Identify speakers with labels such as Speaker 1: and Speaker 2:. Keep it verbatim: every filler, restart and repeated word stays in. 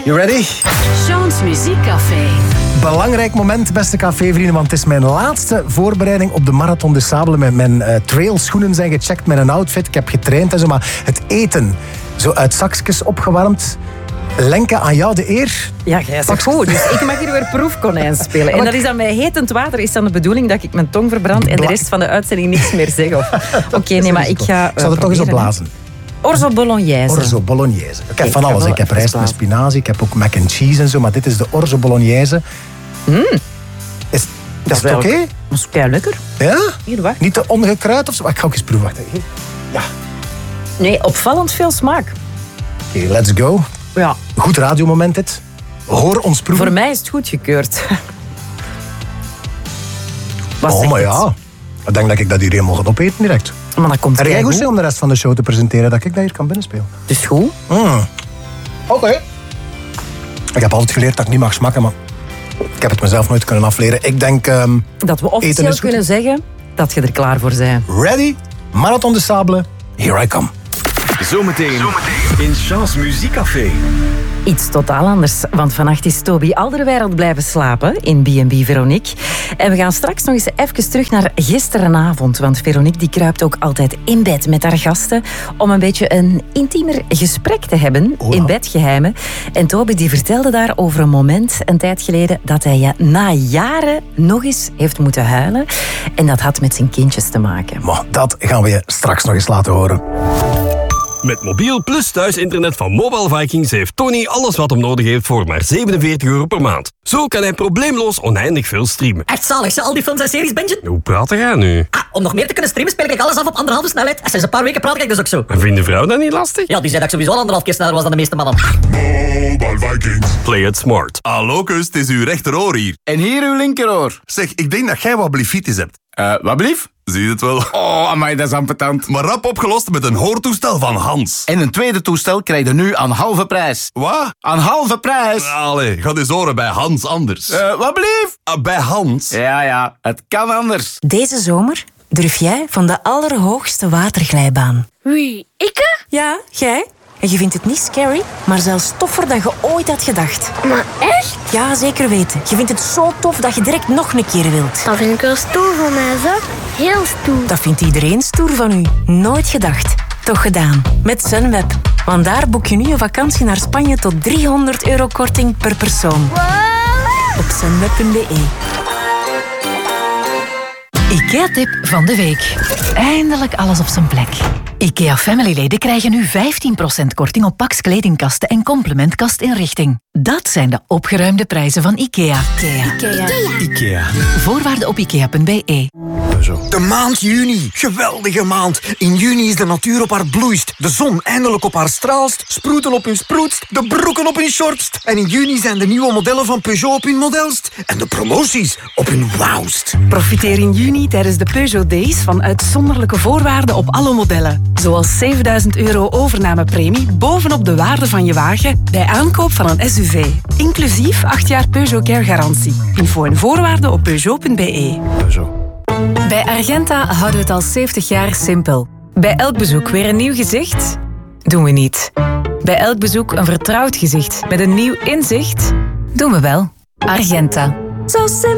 Speaker 1: You ready?
Speaker 2: Sean's Muziekcafé.
Speaker 1: Belangrijk moment, beste cafévrienden, want het is mijn laatste voorbereiding op de Marathon des Sables. Mijn, mijn uh, trailschoenen zijn gecheckt, met een outfit, ik heb getraind en zo, maar het eten, zo uit zakjes opgewarmd. Lenke, aan jou de eer.
Speaker 3: Ja, jij zegt goed. Dus ik mag hier weer proefkonijn spelen. En dat is dan bij hetend water is dan de bedoeling dat ik mijn tong verbrand en de rest van de uitzending niks meer zeg. Oké, okay, nee, maar ik ga... Uh,
Speaker 1: ik zal er toch eens op blazen.
Speaker 3: Orzo bolognese.
Speaker 1: Orzo bolognese. Ik heb okay, van alles. Ik heb rijst met spinazie, ik heb ook mac and cheese en zo, maar dit is de orzo bolognese.
Speaker 3: Mm.
Speaker 1: Is, dat is het oké? Okay?
Speaker 3: Dat is kei lekker.
Speaker 1: Ja?
Speaker 3: Hier, wacht.
Speaker 1: Niet te ongekruid of zo? Ik ga ook eens proeven. Ja.
Speaker 3: Nee, opvallend veel smaak.
Speaker 1: Oké, okay, let's go.
Speaker 3: Ja.
Speaker 1: Goed radiomoment dit. Hoor ons proeven.
Speaker 3: Voor mij is het goedgekeurd.
Speaker 1: Oh, maar ja. Ik denk dat ik dat hier helemaal ga opeten direct.
Speaker 3: Maar dat komt
Speaker 1: en jij goed om de rest van de show te presenteren, dat ik dat hier kan binnenspelen.
Speaker 3: Dus goed.
Speaker 1: Mm. Oké. Okay. Ik heb altijd geleerd dat ik niet mag smaken, maar ik heb het mezelf nooit kunnen afleren. Ik denk... Um,
Speaker 3: dat we officieel kunnen zeggen dat je er klaar voor bent.
Speaker 1: Ready? Marathon des Sables. Here I come.
Speaker 4: Zometeen, Zometeen. in Sean's Muziekcafé.
Speaker 3: Iets totaal anders, want vannacht is Toby Alderweireld blijven slapen in B en B Veronique. En we gaan straks nog eens even terug naar gisterenavond, want Veronique die kruipt ook altijd in bed met haar gasten om een beetje een intiemer gesprek te hebben, oh ja. in bedgeheimen. En Toby die vertelde daar over een moment een tijd geleden dat hij ja, na jaren nog eens heeft moeten huilen. En dat had met zijn kindjes te maken.
Speaker 1: Maar dat gaan we je straks nog eens laten horen.
Speaker 5: Met mobiel plus thuisinternet van Mobile Vikings heeft Tony alles wat hem nodig heeft voor maar zevenenveertig euro per maand. Zo kan hij probleemloos oneindig veel streamen.
Speaker 6: Echt zalig, al die films en series bingen?
Speaker 5: Hoe praat jij nu?
Speaker 6: Ah, om nog meer te kunnen streamen speel ik alles af op anderhalve snelheid. En sinds een paar weken praat ik dus ook zo.
Speaker 5: En vindt de vrouw dat niet lastig?
Speaker 6: Ja, die zei dat ik sowieso al anderhalf keer sneller was dan de meeste mannen.
Speaker 7: Mobile Vikings.
Speaker 5: Play it smart.
Speaker 7: Hallo kus, het is uw rechteroor hier.
Speaker 8: En hier uw linkeroor.
Speaker 7: Zeg, ik denk dat jij wat bliefitis hebt.
Speaker 8: Uh, wat blief?
Speaker 7: Zie je het wel?
Speaker 8: Oh, amai, dat is ambetant.
Speaker 7: Maar rap opgelost met een hoortoestel van Hans.
Speaker 8: En een tweede toestel krijg je nu aan halve prijs.
Speaker 7: Wat?
Speaker 8: Aan halve prijs?
Speaker 7: Allee, ga eens horen bij Hans anders.
Speaker 8: Uh, wat blief?
Speaker 7: Uh, bij Hans?
Speaker 8: Ja, ja, het kan anders.
Speaker 9: Deze zomer durf jij van de allerhoogste waterglijbaan.
Speaker 10: Wie, ikke?
Speaker 9: Ja, jij. En je vindt het niet scary, maar zelfs toffer dan je ooit had gedacht.
Speaker 10: Maar echt?
Speaker 9: Ja, zeker weten. Je vindt het zo tof dat je direct nog een keer wilt.
Speaker 10: Dat vind ik wel stoer van mij, zo. Heel stoer.
Speaker 9: Dat vindt iedereen stoer van u. Nooit gedacht. Toch gedaan. Met Sunweb. Want daar boek je nu een vakantie naar Spanje tot driehonderd euro korting per persoon.
Speaker 10: Wow.
Speaker 9: Op sunweb punt be.
Speaker 11: IKEA-tip van de week. Eindelijk alles op zijn plek. IKEA Family-leden krijgen nu vijftien procent korting op Pax kledingkasten en complementkastinrichting. Dat zijn de opgeruimde prijzen van IKEA. IKEA.
Speaker 9: IKEA.
Speaker 8: IKEA.
Speaker 11: Voorwaarden op ikea punt be.
Speaker 12: De maand juni. Geweldige maand. In juni is de natuur op haar bloeist. De zon eindelijk op haar straalst. Sproeten op hun sproetst. De broeken op hun shortst. En in juni zijn de nieuwe modellen van Peugeot op hun modelst. En de promoties op hun wauwst.
Speaker 13: Profiteer in juni tijdens de Peugeot Days van uitzonderlijke voorwaarden op alle modellen. Zoals zevenduizend euro overnamepremie bovenop de waarde van je wagen bij aankoop van een S U V. Inclusief acht jaar Peugeot Care garantie. Info en voorwaarden op peugeot punt be.
Speaker 1: Peugeot.
Speaker 13: Bij Argenta houden we het al zeventig jaar simpel. Bij elk bezoek weer een nieuw gezicht? Doen we niet. Bij elk bezoek een vertrouwd gezicht met een nieuw inzicht? Doen we wel. Argenta.
Speaker 9: Zo simpel.